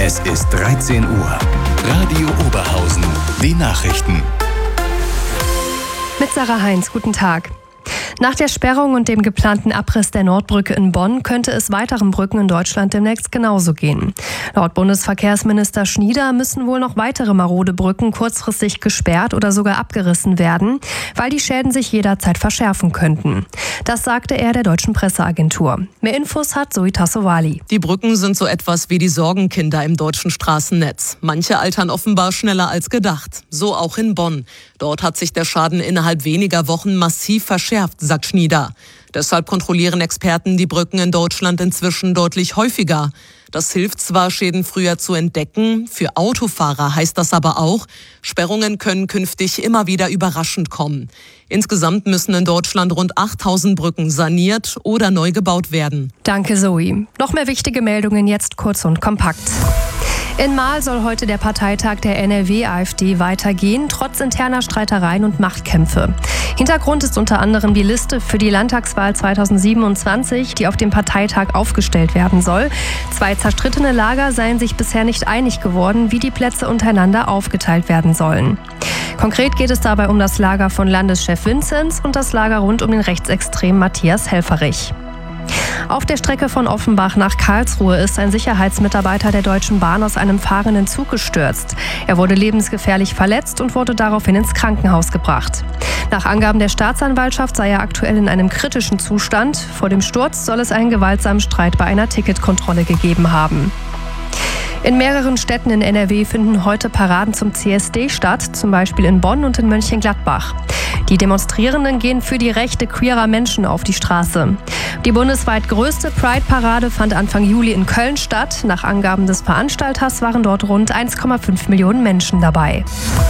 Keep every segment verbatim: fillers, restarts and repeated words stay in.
Es ist dreizehn Uhr. Radio Oberhausen. Die Nachrichten. Mit Sarah Heinz, guten Tag. Nach der Sperrung und dem geplanten Abriss der Nordbrücke in Bonn könnte es weiteren Brücken in Deutschland demnächst genauso gehen. Laut Bundesverkehrsminister Schnieder müssen wohl noch weitere marode Brücken kurzfristig gesperrt oder sogar abgerissen werden, weil die Schäden sich jederzeit verschärfen könnten. Das sagte er der deutschen Presseagentur. Mehr Infos hat Zoe Tassovali. Die Brücken sind so etwas wie die Sorgenkinder im deutschen Straßennetz. Manche altern offenbar schneller als gedacht. So auch in Bonn. Dort hat sich der Schaden innerhalb weniger Wochen massiv verschärft, sagt Schnieder. Deshalb kontrollieren Experten die Brücken in Deutschland inzwischen deutlich häufiger. Das hilft zwar, Schäden früher zu entdecken, für Autofahrer heißt das aber auch, Sperrungen können künftig immer wieder überraschend kommen. Insgesamt müssen in Deutschland rund achttausend Brücken saniert oder neu gebaut werden. Danke, Zoe. Noch mehr wichtige Meldungen jetzt kurz und kompakt. In Marl soll heute der Parteitag der N R W-AfD weitergehen, trotz interner Streitereien und Machtkämpfe. Hintergrund ist unter anderem die Liste für die Landtagswahl zweitausendsiebenundzwanzig, die auf dem Parteitag aufgestellt werden soll. Zwei zerstrittene Lager seien sich bisher nicht einig geworden, wie die Plätze untereinander aufgeteilt werden sollen. Konkret geht es dabei um das Lager von Landeschef Vinzenz und das Lager rund um den Rechtsextremen Matthias Helfferich. Auf der Strecke von Offenbach nach Karlsruhe ist ein Sicherheitsmitarbeiter der Deutschen Bahn aus einem fahrenden Zug gestürzt. Er wurde lebensgefährlich verletzt und wurde daraufhin ins Krankenhaus gebracht. Nach Angaben der Staatsanwaltschaft sei er aktuell in einem kritischen Zustand. Vor dem Sturz soll es einen gewaltsamen Streit bei einer Ticketkontrolle gegeben haben. In mehreren Städten in N R W finden heute Paraden zum C S D statt, zum Beispiel in Bonn und in Mönchengladbach. Die Demonstrierenden gehen für die Rechte queerer Menschen auf die Straße. Die bundesweit größte Pride-Parade fand Anfang Juli in Köln statt. Nach Angaben des Veranstalters waren dort rund eins Komma fünf Millionen Menschen dabei.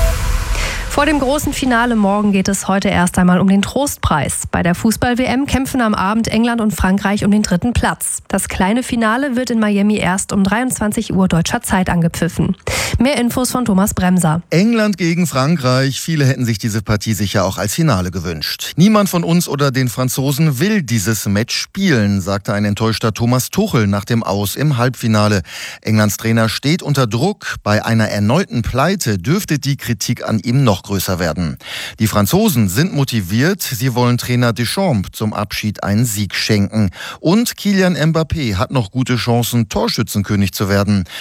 Vor dem großen Finale morgen geht es heute erst einmal um den Trostpreis. Bei der Fußball-W M kämpfen am Abend England und Frankreich um den dritten Platz. Das kleine Finale wird in Miami erst um dreiundzwanzig Uhr deutscher Zeit angepfiffen. Mehr Infos von Thomas Bremser. England gegen Frankreich. Viele hätten sich diese Partie sicher auch als Finale gewünscht. Niemand von uns oder den Franzosen will dieses Match spielen, sagte ein enttäuschter Thomas Tuchel nach dem Aus im Halbfinale. Englands Trainer steht unter Druck. Bei einer erneuten Pleite dürfte die Kritik an ihm noch größer werden. Die Franzosen sind motiviert. Sie wollen Trainer Deschamps zum Abschied einen Sieg schenken. Und Kylian Mbappé hat noch gute Chancen, Torschützenkönig zu werden.